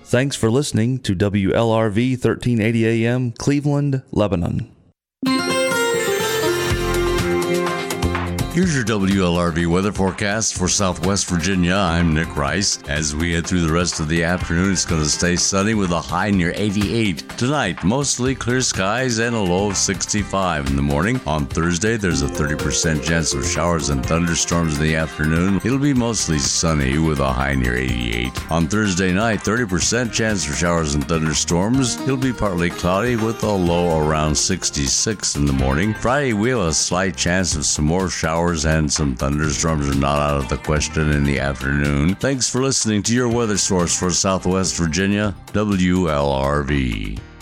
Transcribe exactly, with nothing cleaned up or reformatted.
Thanks for listening to W L R V thirteen eighty A M, Cleveland, Lebanon. Here's your W L R V weather forecast for Southwest Virginia. I'm Nick Rice. As we head through the rest of the afternoon, it's going to stay sunny with a high near eighty-eight. Tonight, mostly clear skies and a low of sixty-five in the morning. On Thursday, there's a thirty percent chance of showers and thunderstorms in the afternoon. It'll be mostly sunny with a high near eighty-eight. On Thursday night, thirty percent chance for showers and thunderstorms. It'll be partly cloudy with a low around sixty-six in the morning. Friday, we have a slight chance of some more showers and some thunderstorms are not out of the question in the afternoon. Thanks for listening to your weather source for Southwest Virginia, W L R V.